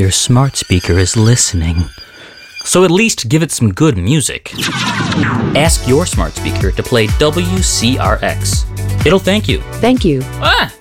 Your smart speaker is listening. So at least give it some good music. Ask your smart speaker to play WCRX. It'll thank you. Thank you. Ah!